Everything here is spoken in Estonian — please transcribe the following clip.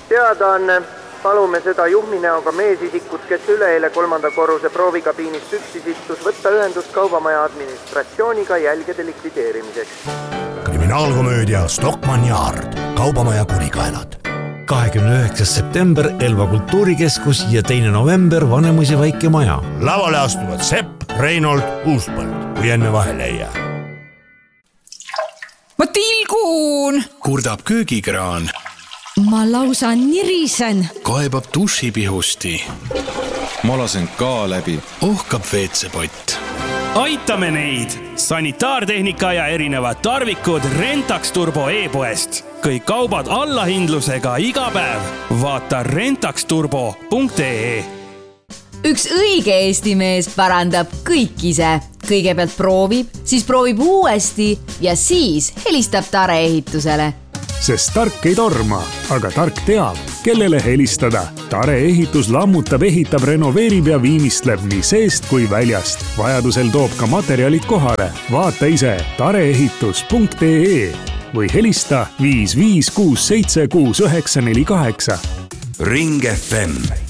Teadaanne. Palume seda juhminäoga meesisikut, kes üleeile 3. korruse proovikabiinist üksis istus, võtta ühendust kaubamaja administratsiooniga jälgede likvideerimiseks. Kriminaalkomöödia Stockmann Yard, kaubamaja kurikaelad. 29. september Elva kultuurikeskus ja 2. november Vanemuise väike maja. Lavale astuvad Sepp, Reinold, Uuspõld, kui enne vahele ei jää. Ma tilgun! Kurdab köögikraan. Ma lausa nirisen. Kaebab dušipihusti. Ma lasen ka läbi. Ohkab veetsepott. Aitame neid! Sanitaartehnika ja erinevad tarvikud Rentax Turbo e-poest. Kõik kaubad allahindlusega iga päev. Vaata rentaxturbo.ee. Üks õige Eesti mees parandab kõik ise. Kõigepealt proovib, siis proovib uuesti ja siis helistab Tare ehitusele. Sest tark ei torma, aga tark teab, kellele helistada. Tare ehitus lammutab, ehitab, renoveerib ja viimistleb nii seest kui väljast. Vajadusel toob ka materjalid kohale. Vaata ise tareehitus.ee või helista 55676948. Ring FM